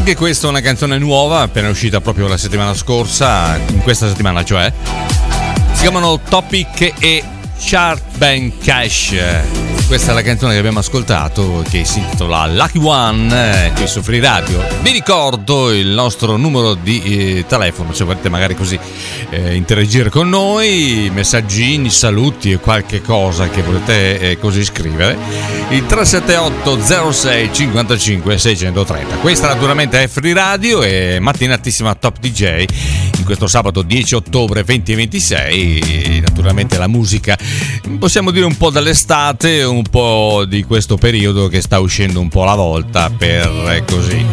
Anche questa è una canzone nuova, appena uscita proprio la settimana scorsa, in questa settimana cioè. Si chiamano Topic e Chart Bank Cash. Questa è la canzone che abbiamo ascoltato, che si intitola Lucky One, qui su Free Radio. Vi ricordo il nostro numero di telefono, se volete magari così interagire con noi, messaggini, saluti e qualche cosa che volete così scrivere. Il 378 06 55 630. Questa naturalmente è Free Radio e mattinatissima Top DJ in questo sabato 10 ottobre 2026. Naturalmente la musica, possiamo dire un po' dall'estate, un po' di questo periodo che sta uscendo un po' alla volta per così